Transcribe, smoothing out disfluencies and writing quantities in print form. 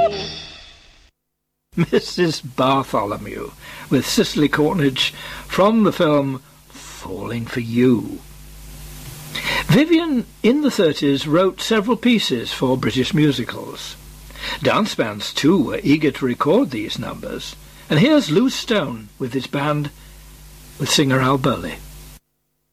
Mrs. Bartholomew, with Cicely Cornish, from the film Falling for You. Vivian, in the 30s, wrote several pieces for British musicals. Dance bands, too, were eager to record these numbers. And here's Lou Stone with his band with singer Al Burley.